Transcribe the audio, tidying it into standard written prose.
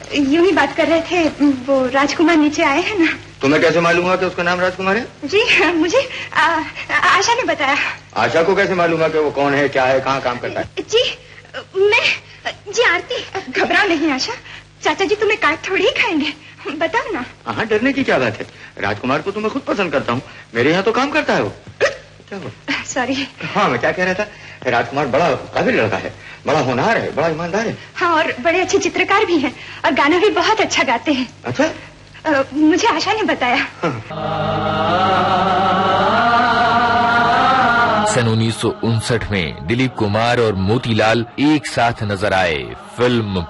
यूं ही बात कर रहे थे, वो राजकुमार नीचे आए हैं ना। तुम्हें कैसे मालूम हुआ कि उसका नाम राजकुमार है? जी मुझे आशा ने बताया। आशा को कैसे मालूम है कि वो कौन है, क्या है, कहाँ काम करता है? जी आरती, घबराओ नहीं आशा, चाचा जी तुम्हें काट थोड़ी ही खाएंगे, बताओ ना। हाँ, डरने की क्या बात है, राजकुमार को तो मैं खुद पसंद करता हूँ, मेरे यहाँ तो काम करता है वो। क्या हुआ? सॉरी। हाँ, मैं क्या कह रहा था, राजकुमार बड़ा काबिल लड़का है, बड़ा होनहार है, बड़ा ईमानदार है। हाँ, और बड़े अच्छे चित्रकार भी हैं और गाना भी बहुत अच्छा गाते हैं। अच्छा? मुझे आशा ने बताया। सन 1959 में दिलीप कुमार और मोतीलाल एक साथ नजर आए फिल्म